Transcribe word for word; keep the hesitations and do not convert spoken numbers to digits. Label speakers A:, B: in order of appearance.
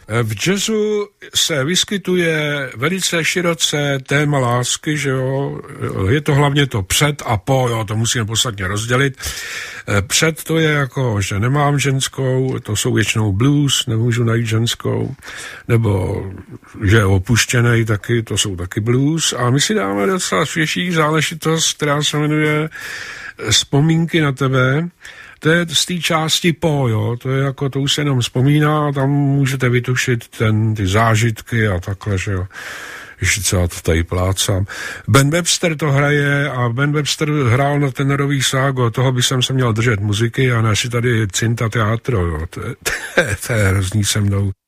A: V jazzu se vyskytuje velice široce téma lásky, že jo, je to hlavně to před a po, jo, to musíme podstatně rozdělit. Před to je jako, že nemám ženskou, to jsou většinou blues, nemůžu najít ženskou, nebo že je opuštěnej taky, to jsou taky blues. A my si dáme docela svěžší záležitost, která se jmenuje Vzpomínky na tebe. To je z té části po, jo, to je jako, to už se jenom vzpomíná a tam můžete vytušit ten, ty zážitky a takhle, že jo. Ještě třeba to tady plácám. Ben Webster to hraje a Ben Webster hrál na tenorový ságo, toho by jsem se měl držet muziky a ne si tady cinta teatro, jo, to je, to je, to je hrozný se mnou.